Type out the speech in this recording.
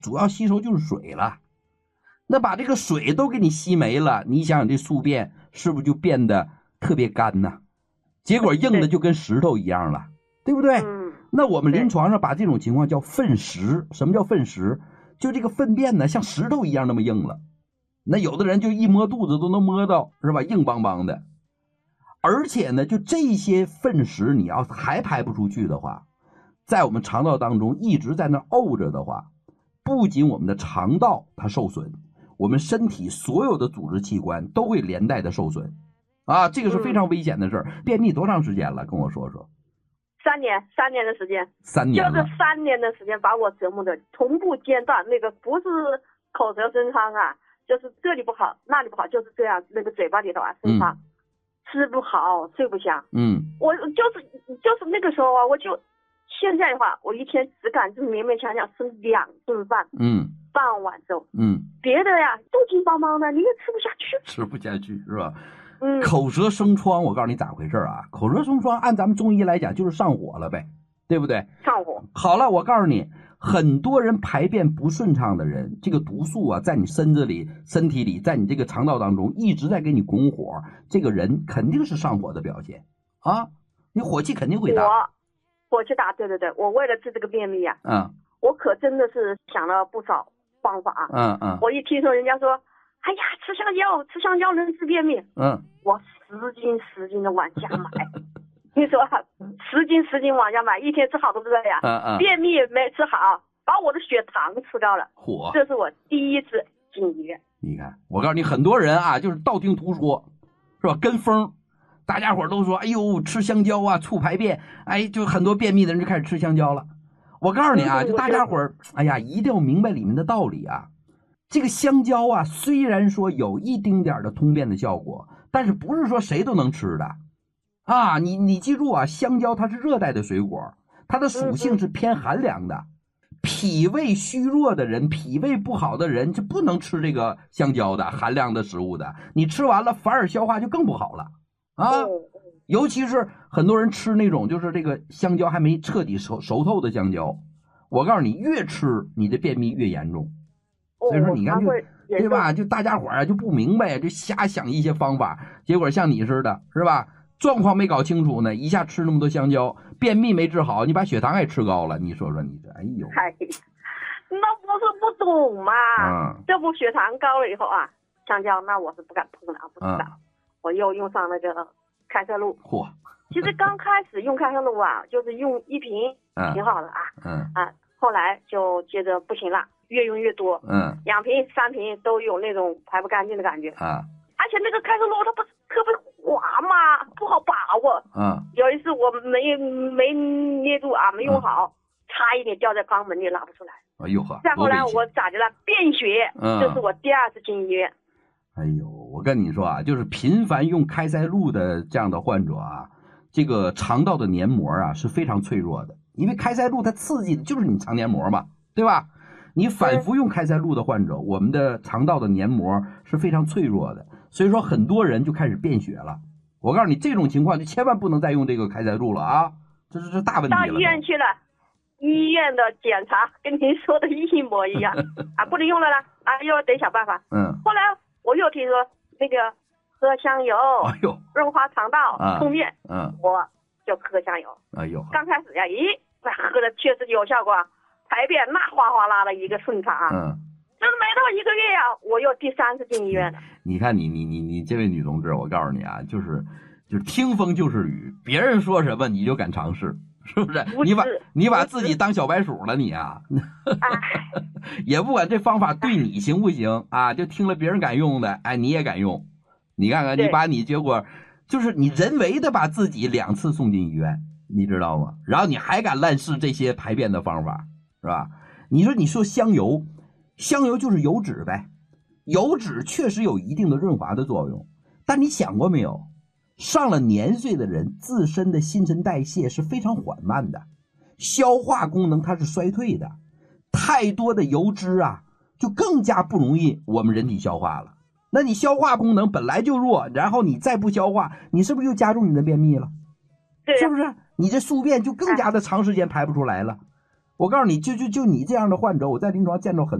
主要吸收就是水了。那把这个水都给你吸没了，你想想这宿便是不是就变得特别干呢？结果硬的就跟石头一样了，对不对？那我们临床上把这种情况叫粪石。什么叫粪石？就这个粪便呢像石头一样那么硬了，那有的人就一摸肚子都能摸到，是吧？硬邦邦的。而且呢就这些粪石你要还排不出去的话，在我们肠道当中一直在那沤着的话，不仅我们的肠道它受损，我们身体所有的组织器官都会连带的受损啊，这个是非常危险的事儿。便秘多长时间了？跟我说说。 3年的时间。 3年了。 就是3年的时间把我折磨的同步间断，那个不是口舌生疮啊，就是这里不好那里不好，就是这样，那个嘴巴里头啊生疮，吃不好睡不香。我就是那个时候啊，我就现在的话，我一天只敢就勉勉强强吃2顿饭，半碗粥，别的呀都紧邦邦的，你也吃不下去，是吧？ 口舌生疮，我告诉你咋回事啊？口舌生疮按咱们中医来讲就是上火了呗，对不对？ 上火。 好了，我告诉你，很多人排便不顺畅的人，这个毒素啊在你身体里，在你这个肠道当中一直在给你拱火，这个人肯定是上火的表现啊，你火气肯定会大。 火气大，对，我为了治这个便秘啊，我可真的是想了不少方法啊。我一听说人家说，哎呀，吃香蕉能治便秘，我使劲的往下买。你说使劲往下买，一天吃好多个呀。便秘没吃好，把我的血糖吃高了。这是我第一次进医院。 你看，我告诉你，很多人啊，就是道听途说，是吧？跟风，大家伙都说，哎呦，吃香蕉啊，促排便，哎，就很多便秘的人就开始吃香蕉了。我告诉你啊，就大家伙哎呀，一定要明白里面的道理啊。这个香蕉啊，虽然说有一丁点的通便的效果，但是不是说谁都能吃的啊。你记住啊，香蕉它是热带的水果，它的属性是偏寒凉的，脾胃虚弱的人，脾胃不好的人是不能吃这个香蕉的，寒凉的食物的，你吃完了反而消化就更不好了啊。尤其是很多人吃那种就是这个香蕉还没彻底熟透的香蕉，我告诉你，越吃你的便秘越严重。所以说你看就对吧？就大家伙啊就不明白，就瞎想一些方法，结果像你似的，是吧？状况没搞清楚呢，一下吃那么多香蕉，便秘没治好，你把血糖还吃高了，你说说你这，哎呦， 那不是不懂嘛。这不血糖高了以后啊，香蕉那我是不敢碰了，不知道。我又用上那个开塞露。其实刚开始用开塞露啊，就是用1瓶挺好的啊。后来就接着不行了。越用越多，2瓶3瓶都有那种排不干净的感觉而且那个开塞露它不是特别滑嘛，不好把握有一次我没捏住啊，没用好，差一点掉在肛门里拉不出来。 哎呦呵！ 再后来我咋的了？便血，这是我第2次进医院。 哎呦，我跟你说啊，就是频繁用开塞露的这样的患者啊，这个肠道的黏膜啊是非常脆弱的，因为开塞露它刺激的就是你肠黏膜嘛，对吧？你反复用开塞露的患者，我们的肠道的黏膜是非常脆弱的，所以说很多人就开始便血了。我告诉你，这种情况就千万不能再用这个开塞露了啊，这是大问题了。 到医院去了，医院的检查跟您说的一模一样不能用了啦又得想办法。后来我又听说那个喝香油，润滑肠道通便，我就喝香油。 哎呦， 刚开始呀，喝的确实有效果。排便那哗哗啦的一个顺畅就是没到1个月呀，我又第3次进医院了。 你看你这位女同志，我告诉你啊，就是听风就是雨，别人说什么你就敢尝试，是不是？你把自己当小白鼠了你啊？也不管这方法对你行不行啊，就听了别人敢用的，你也敢用。你看看，你把你结果就是你人为的把自己2次送进医院，你知道吗？然后你还敢滥试这些排便的方法。是吧？你说香油就是油脂呗，油脂确实有一定的润滑的作用，但你想过没有，上了年岁的人自身的新陈代谢是非常缓慢的，消化功能它是衰退的，太多的油脂啊就更加不容易我们人体消化了。那你消化功能本来就弱，然后你再不消化，你是不是又加重你的便秘了？是不是？你这宿便就更加的长时间排不出来了。 我告诉你，就你这样的患者，我在临床见到很